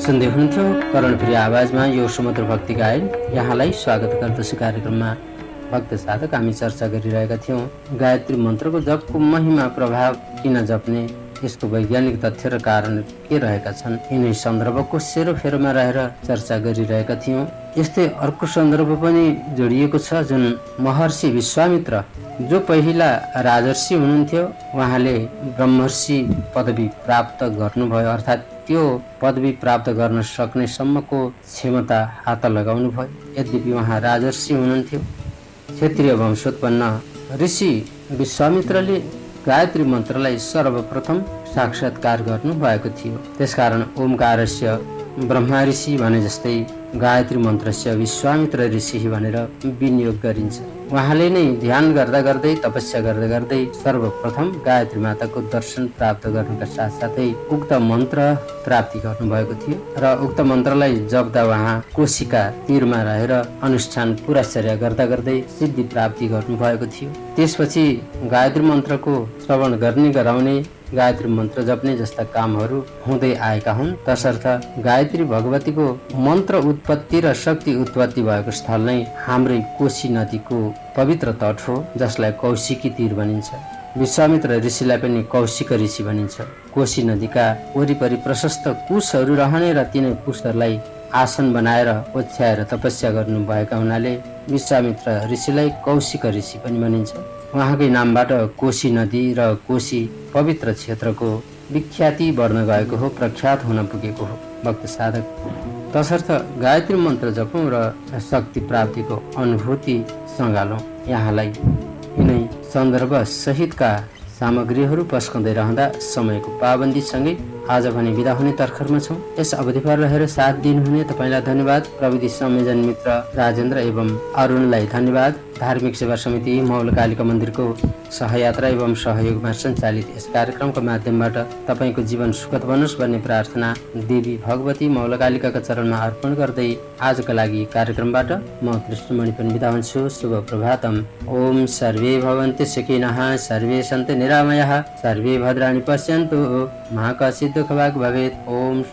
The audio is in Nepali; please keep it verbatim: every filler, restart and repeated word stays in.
सुन्दै हुनुहुन्थ्यो कर्णप्रिय आवाजमा यो सुमधुर भक्ति गायन। यहाँलाई स्वागत गर्दछु कार्यक्रममा। भक्त साधक हामी चर्चा गरिरहेका थियौँ गायत्री मन्त्रको जपको महिमा, प्रभाव, किन जप्ने, यसको वैज्ञानिक तथ्य र कारण के रहेका छन्, यिनै सन्दर्भको सेरोफेरोमा रहेर चर्चा गरिरहेका थियौँ। यस्तै अर्को सन्दर्भ पनि जोडिएको छ, जुन महर्षि विश्वामित्र जो पहिला राजर्षि हुनुहुन्थ्यो, उहाँले ब्रह्मर्षि पदवी प्राप्त गर्नुभयो, अर्थात् त्यो पदवी प्राप्त गर्न सक्ने सम्मको क्षमता हात लगाउनु भयो। यद्यपि उहाँ राजर्षि हुनुहुन्थ्यो, क्षेत्रीय वंशोत्पन्न ऋषि विश्वामित्रले गायत्री मन्त्रलाई सर्वप्रथम साक्षात्कार गर्नु भएको थियो। त्यसकारण ओमकारस्य ब्रह्मा ऋषि भने जस्तै गायत्री मन्त्रस्य विश्वामित्र ऋषि भनेर विनियोग गरिन्छ। उहाँले नै ध्यान गर्दा गर्दै, तपस्या गर्दा गर्दै सर्वप्रथम गायत्री माताको दर्शन प्राप्त गर्नुका साथसाथै उक्त मन्त्र प्राप्ति गर्नुभएको थियो र उक्त मन्त्रलाई जप्दा उहाँ कोशिका तीरमा रहेर अनुष्ठान पुराचर्या गर्दा गर्दै सिद्धि प्राप्ति गर्नुभएको थियो। त्यसपछि गायत्री मन्त्रको श्रवण गर्ने, गराउने, गायत्री मन्त्र जप्ने जस्ता कामहरू हुँदै आएका हुन्। तसर्थ गायत्री भगवतीको मन्त्र उत्पत्ति र शक्ति उत्पत्ति भएको स्थल नै हाम्रै कोशी नदीको पवित्र तट हो, जसलाई कौशिकी तीर भनिन्छ। विश्वामित्र ऋषिलाई पनि कौशिक ऋषि भनिन्छ। कोशी नदीका वरिपरि प्रशस्त कुशहरू रहने र तिनै कुशहरूलाई आसन बनाएर ओछ्याएर तपस्या गर्नु भएका हुनाले विश्वामित्र ऋषिलाई कौशिक ऋषि पनि भनिन्छ। उहाँकै नामबाट कोशी नदी र कोशी पवित्र क्षेत्रको विख्याति बढ्न गएको हो, प्रख्यात हुन पुगेको हो। भक्त साधक तसर्थ गायत्री मन्त्र जपौँ र शक्ति प्राप्तिको अनुभूति सँगालौँ। यहाँलाई यिनै सन्दर्भ सहितका सामग्रीहरू पस्कँदै रहँदा समयको पाबन्दीसँगै आज भने बिदा हुने तर्खरमा छौँ। यस अवधिभर रहेर साथ दिनुहुने तपाईँलाई धन्यवाद। प्रविधि संयोजन मित्र राजेन्द्र एवं अरुणलाई धन्यवाद। धार्मिक सेवा समिति मौलकालिका मन्दिरको सहयात्रा एवं सहयोगमा सञ्चालित यस कार्यक्रमको माध्यमबाट तपाईँको जीवन सुखद बनोस् भन्ने प्रार्थना देवी भगवती मौलकालिकाका चरणमा अर्पण गर्दै आजका लागि कार्यक्रमबाट म कृष्णमणि पनि बिदा हुन्छु। शुभ प्रभातम। ओम सर्वे भवन्तु सुखिनः, सर्वे सन्तु निरामयाः, सर्वे भद्राणि पश्यन्तु, मा कश्चित् दुःखभाग् भवेत्। ओम